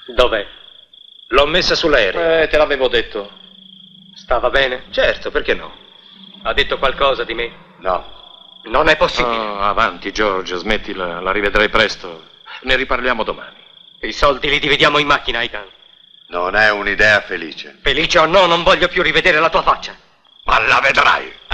Dov'è? L'ho messa sull'aereo. Te l'avevo detto. Stava bene? Certo, perché no? Ha detto qualcosa di me? No. Non è possibile. Oh, avanti, George, smettila, la rivedrai presto. Ne riparliamo domani. I soldi li dividiamo in macchina, Aitan. Non è un'idea felice. Felice o no, non voglio più rivedere la tua faccia. Ma la vedrai!